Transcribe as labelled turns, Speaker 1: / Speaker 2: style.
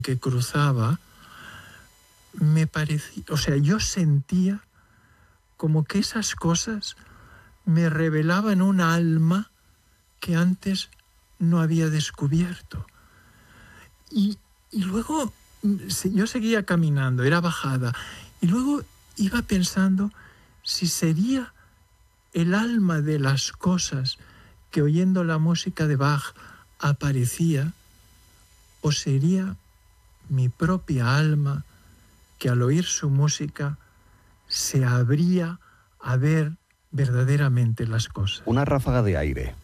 Speaker 1: que cruzaba, me parecía, o sea, yo sentía como que esas cosas me revelaban un alma que antes no había descubierto. Y luego yo seguía caminando, era bajada, y luego iba pensando si sería el alma de las cosas que oyendo la música de Bach aparecía, o sería mi propia alma que al oír su música se abría a ver verdaderamente las cosas.
Speaker 2: Una ráfaga de aire,